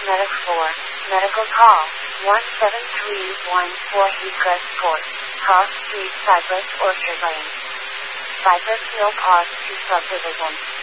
Medic 4, medical call, 17314 Heathcrest Court, Cross Street, Cypress Orchard Lane. Cypress no cause to subdivision.